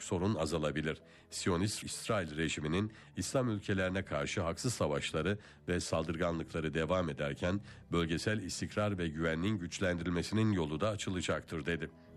sorun azalabilir. Siyonist İsrail rejiminin İslam ülkelerine karşı haksız savaşları ve saldırganlıkları devam ederken bölgesel istikrar ve güvenliğin güçlendirilmesinin yolu da açılacaktır dedi.